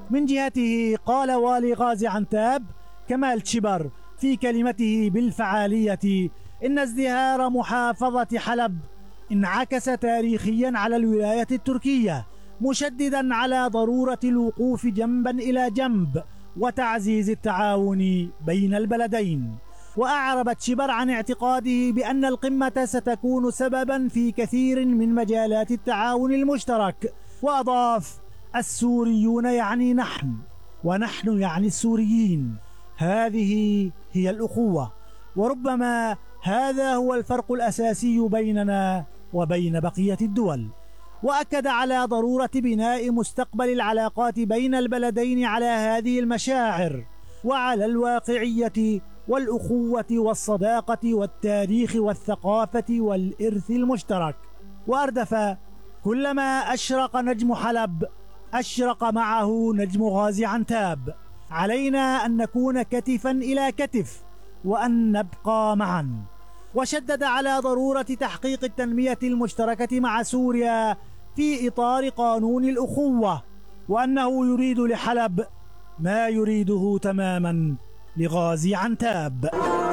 من جهته قال والي غازي عنتاب كمال تشبر في كلمته بالفعالية إن ازدهار محافظة حلب انعكس تاريخيا على الولاية التركية، مشددا على ضرورة الوقوف جنبا إلى جنب وتعزيز التعاون بين البلدين. وأعرب تشبر عن اعتقاده بأن القمة ستكون سببا في كثير من مجالات التعاون المشترك، وأضاف: السوريون يعني نحن، ونحن يعني السوريين، هذه هي الأخوة، وربما هذا هو الفرق الأساسي بيننا وبين بقية الدول. وأكد على ضرورة بناء مستقبل العلاقات بين البلدين على هذه المشاعر، وعلى الواقعية والأخوة والصداقة والتاريخ والثقافة والإرث المشترك. وأردف: كلما أشرق نجم حلب أشرق معه نجم غازي عنتاب، علينا أن نكون كتفا إلى كتف وأن نبقى معا. وشدد على ضرورة تحقيق التنمية المشتركة مع سوريا في إطار قانون الأخوة، وأنه يريد لحلب ما يريده تماما لغازي عنتاب.